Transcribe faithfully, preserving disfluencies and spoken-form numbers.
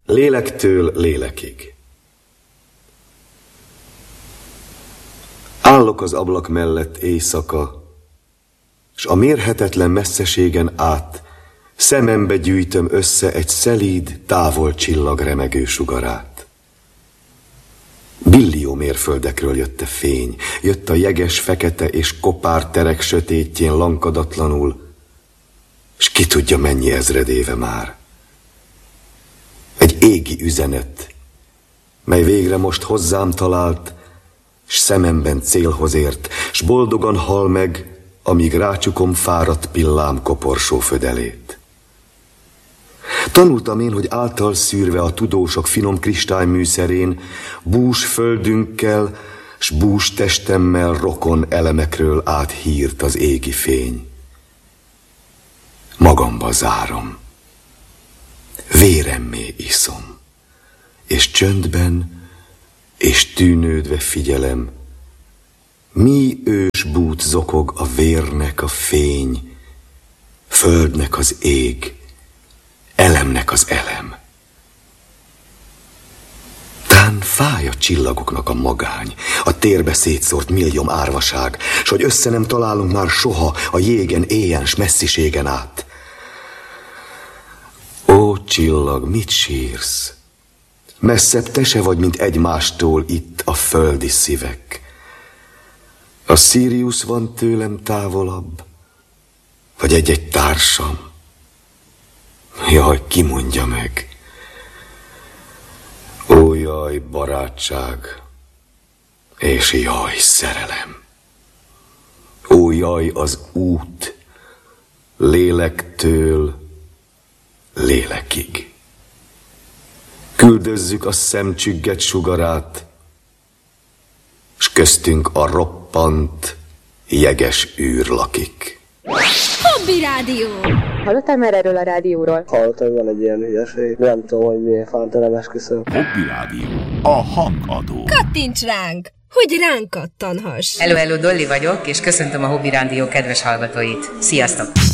Lélektől lélekig. Állok az ablak mellett éjszaka, s a mérhetetlen messzeségen át szemembe gyűjtöm össze egy szelíd, távol csillag remegő sugarát. Billió mérföldekről jött a fény, jött a jeges, fekete és kopár terek sötétjén lankadatlanul, s ki tudja mennyi ezredéve már. Egy égi üzenet, mely végre most hozzám talált, s szememben célhoz ért, s boldogan hal meg, amíg rácsukom fáradt pillám koporsó födelét. Tanultam én, hogy által szűrve a tudósok finom kristályműszerén, bús földünkkel, s bús testemmel rokon elemekről át hírt az égi fény. Magamba zárom, véremmé iszom, és csöndben és tűnődve figyelem, mi ős bút zokog a vérnek a fény, földnek az ég, elemnek az elem. Tán fáj a csillagoknak a magány, a térbe szétszórt millióm árvaság, s hogy össze nem találunk már soha a jégen, éjjel, s messziségen át. Ó, csillag, mit sírsz? Messzebb te se vagy, mint egymástól itt a földi szívek. A Sirius van tőlem távolabb, vagy egy-egy társam? Jaj, ki mondja meg? Ó, jaj, barátság, és jaj, szerelem. Ó, jaj, az út, lélektől lélekig. Küldözzük a szemcsügget sugarát, s köztünk a roppant, jeges űr lakik. Hobby Rádió! Hallottál már erről a rádióról? Hallottam, van egy ilyen hülyeség. Nem tudom, hogy miért fánt, nem esküszöm. Hobby Rádió. A hangadó. Kattints ránk, hogy ránk kattanhass. Hello, hello, Dolly vagyok, és köszöntöm a Hobby Rádió kedves hallgatóit. Sziasztok!